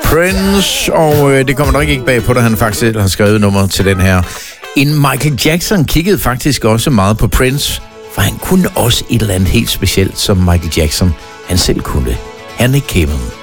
Prince, og det kommer nok ikke bag på, at han faktisk selv har skrevet nummer til den her. En Michael Jackson kiggede faktisk også meget på Prince, for han kunne også et eller andet helt specielt, som Michael Jackson han selv kunne. Her er Nick Cave.